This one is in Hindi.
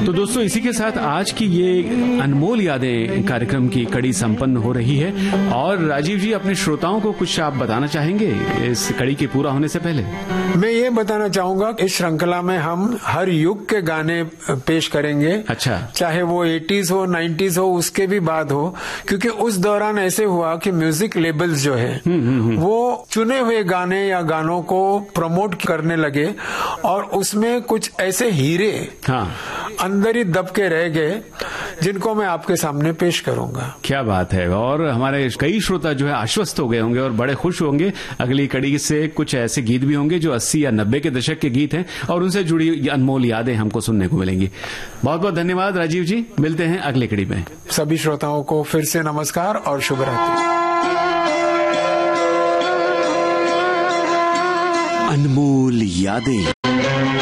तो दोस्तों, इसी के साथ आज की ये अनमोल यादें कार्यक्रम की कड़ी संपन्न हो रही है। और राजीव जी, अपने श्रोताओं को कुछ आप बताना चाहेंगे इस कड़ी के पूरा होने से पहले? मैं ये बताना चाहूंगा, इस श्रृंखला में हम हर युग के गाने पेश करेंगे। अच्छा। चाहे वो 80s हो, 90s हो, उसके भी बाद हो, क्योंकि उस दौरान ऐसे हुआ कि म्यूजिक लेबल्स जो है वो चुने हुए गाने या गानों को प्रमोट करने लगे और उसमें कुछ ऐसे हीरे अंदर ही दब के रह गए जिनको मैं आपके सामने पेश करूंगा। क्या बात है। और हमारे कई श्रोता जो है आश्वस्त हो गए होंगे और बड़े खुश होंगे। अगली कड़ी से कुछ ऐसे गीत भी होंगे जो 80 या 90 के दशक के गीत हैं और उनसे जुड़ी अनमोल यादें हमको सुनने को मिलेंगी। बहुत बहुत धन्यवाद राजीव जी, मिलते हैं अगली कड़ी में। सभी श्रोताओं को फिर से नमस्कार और शुभ रात्रि। अनमोल यादें।